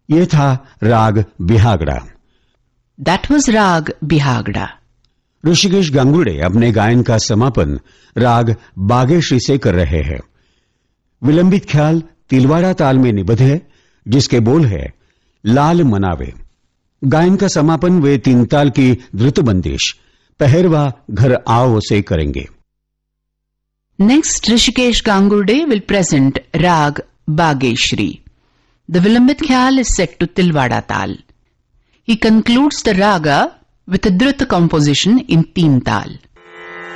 ये था राग Bihagda. That was Rag Bihagda. Rishikesh गांगुड़े अपने गायन का समापन राग बागेश्री से कर रहे हैं। विलंबित ख्याल तिलवाड़ा ताल में निबद्ध है, जिसके बोल है लाल मनावे। गायन का समापन वे तीन ताल की द्रुत बंदिश पहरवा घर आओ से करेंगे। Next, Rishikesh Gangurde will present Rag Bageshri. The Vilambit Khyal is set to Tilwada Tal. He concludes the raga with a Druta composition in Teen Tal.